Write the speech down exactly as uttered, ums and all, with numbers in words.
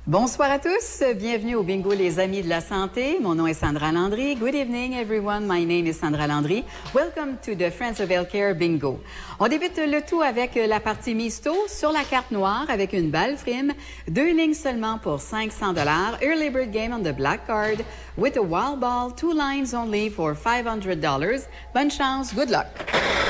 Bonsoir à tous. Bienvenue au Bingo Les Amis de la Santé. Mon nom est Sandra Landry. Good evening, everyone. My name is Sandra Landry. Welcome to the Friends of Healthcare Bingo. On débute le tout avec la partie misto sur la carte noire avec une balle frime. Deux lignes seulement pour cinq cents dollars. Early bird game on the black card with a wild ball. Two lines only for five hundred dollars. Bonne chance. Good luck.